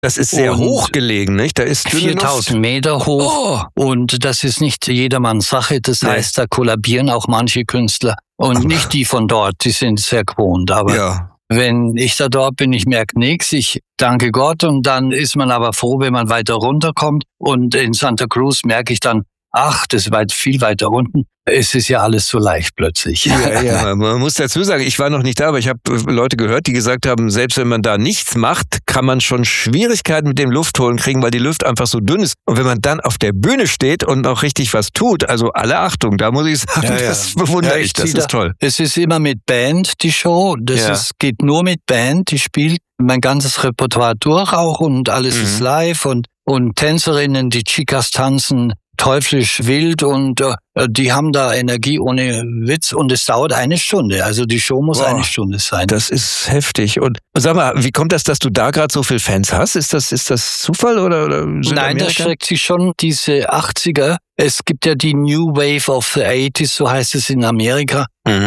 Das ist sehr hoch gelegen, nicht? Da ist 4000 Meter hoch. Und das ist nicht jedermanns Sache. Das heißt, da kollabieren auch manche Künstler. Und nicht die von dort, die sind sehr gewohnt. Aber wenn ich da dort bin, ich merke nichts. Ich danke Gott. Und dann ist man aber froh, wenn man weiter runterkommt. Und in Santa Cruz merke ich dann, ach, das ist viel weiter unten. Es ist ja alles so leicht plötzlich. Ja. Man muss dazu sagen, ich war noch nicht da, aber ich habe Leute gehört, die gesagt haben, selbst wenn man da nichts macht, kann man schon Schwierigkeiten mit dem Luftholen kriegen, weil die Luft einfach so dünn ist. Und wenn man dann auf der Bühne steht und auch richtig was tut, also alle Achtung, da muss ich sagen, das bewundere ich, das ist toll. Es ist immer mit Band, die Show. Geht nur mit Band, die spielt mein ganzes Repertoire durch auch und alles ist live und Tänzerinnen, die Chicas tanzen teuflisch wild und die haben da Energie ohne Witz und es dauert 1 Stunde. Also die Show muss 1 Stunde sein. Das ist heftig. Und sag mal, wie kommt das, dass du da gerade so viele Fans hast? Ist das Zufall oder Nein, das streckt sich schon diese 80er. Es gibt ja die New Wave of the 80s, so heißt es in Amerika.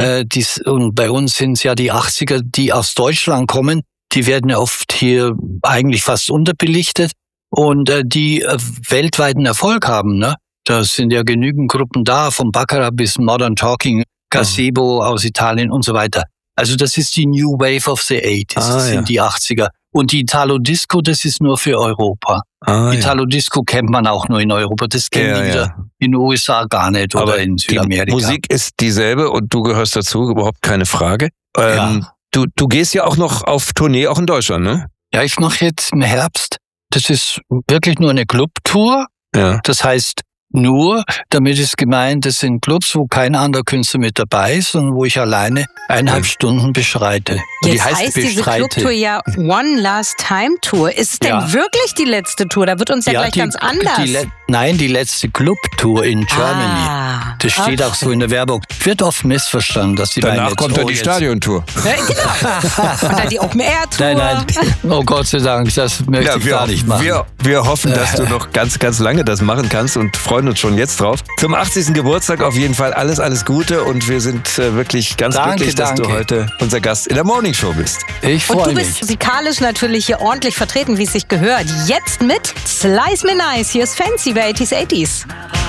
Und bei uns sind es ja die 80er, die aus Deutschland kommen. Die werden ja oft hier eigentlich fast unterbelichtet. Und die weltweiten Erfolg haben, ne? Da sind ja genügend Gruppen da, vom Baccarat bis Modern Talking, Gazebo aus Italien und so weiter. Also das ist die New Wave of the 80s, das sind die 80er. Und die Italo Disco, das ist nur für Europa. Italo Disco kennt man auch nur in Europa, das kennen die wieder in den USA gar nicht oder in Südamerika. Die Musik ist dieselbe und du gehörst dazu, überhaupt keine Frage. Du gehst ja auch noch auf Tournee, auch in Deutschland, ne? Ja, ich mache jetzt im Herbst. Das ist wirklich nur eine Clubtour. Ja. Das heißt, damit ist gemeint, das sind Clubs, wo kein anderer Künstler mit dabei ist und wo ich alleine 1,5 Stunden beschreite. Jetzt heißt diese Clubtour ja One Last Time Tour. Ist es denn wirklich die letzte Tour? Da wird uns ja gleich ganz anders. Die letzte Clubtour in Germany. Das steht auch so in der Werbung. Wird oft missverstanden, dass die danach kommt dann die Stadiontour. Genau. Und dann die Open Air Tour. Nein. Oh Gott sei Dank, das möchte ich gar nicht machen. Wir hoffen, dass du noch ganz, ganz lange das machen kannst und freuen uns schon jetzt drauf. Zum 80. Geburtstag auf jeden Fall alles Gute und wir sind wirklich ganz glücklich, dass du heute unser Gast in der Morning Show bist. Ich freue mich. Und du bist musikalisch natürlich hier ordentlich vertreten, wie es sich gehört. Jetzt mit Slice Me Nice. Hier ist Fancy bei 80s.